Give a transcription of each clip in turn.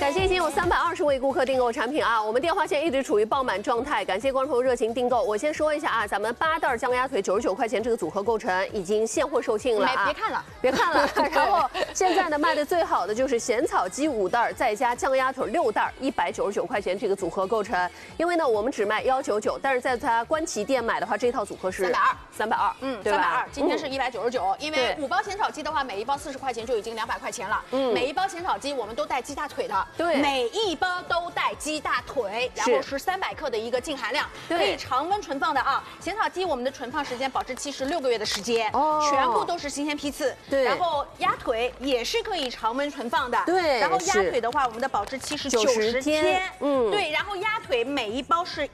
感谢已经有320位顾客订购产品啊，我们电话线一直处于爆满状态，感谢观众朋友热情订购。我先说一下啊，咱们8袋酱鸭腿99块钱这个组合构成已经现货售罄了啊，别看了。然后现在呢卖的最好的就是咸草鸡5袋，再加酱鸭腿6袋，199块钱这个组合构成。因为呢我们只卖199，但是在它官旗店买的话，这套组合是320，对吧？ 320，今天是199，因为5包咸炒鸡的话，每一包40块钱就已经200块钱了。每一包咸炒鸡我们都带鸡大腿的， 对， 每一包都带鸡大腿，然后是300克的一个净含量，可以常温存放的啊。咸炒鸡我们的存放时间保质期是6个月的时间，全部都是新鲜批次。对，然后鸭腿也是可以常温存放的，对。然后鸭腿的话，我们的保质期是90天，对。然后鸭腿每一包是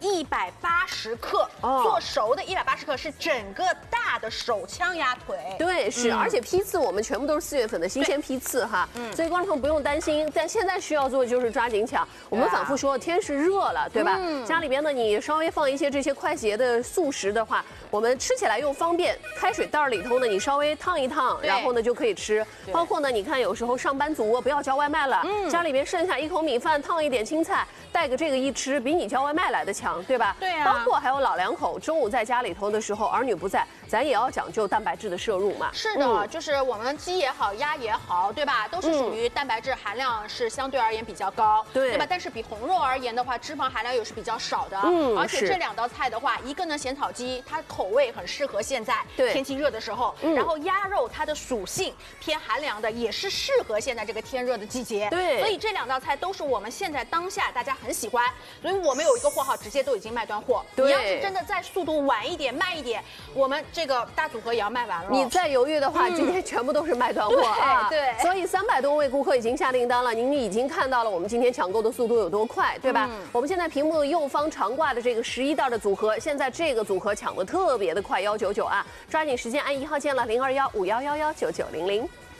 180克，做熟的180克是整个大的手枪鸭腿，对，是，而且批次我们全部都是4月份的新鲜批次哈，所以观众朋友不用担心。但现在需要做的就是抓紧抢。我们反复说，天是热了，对吧？家里边呢，你稍微放一些这些快捷的速食的话，我们吃起来又方便。开水袋里头呢，你稍微烫一烫，然后呢就可以吃。包括呢，你看有时候上班族不要叫外卖了，家里边剩下1口米饭，烫一点青菜，带个这个一吃，比你叫外卖来的强，对吧？对啊。包括还有老两口中午在家里头的时候，儿女不在，咱也要讲究蛋白质的摄入嘛。是的，就是我们鸡也好，鸭也好，对吧？都是属于蛋白质含量是相对而言比较高，对吧？但是比红肉而言的话，脂肪含量又是比较少的。而且这2道菜的话，一个呢咸炒鸡，它口味很适合现在天气热的时候，然后鸭肉它的属性偏寒凉的，也是适合现在这个天热的季节。对，所以这2道菜都是我们现在当下大家很喜欢，所以我们有一个货号直接都已经卖断货。你要是真的再速度晚一点、慢一点，我们这个大组合也要卖完了。你再犹豫的话，今天全部都是卖断货啊！对，所以300多位顾客已经下订单了，您已经看到了我们今天抢购的速度有多快，对吧？我们现在屏幕右方长挂的这个11袋的组合，现在这个组合抢的特别的快，199啊！抓紧时间按1号键了，0215111990。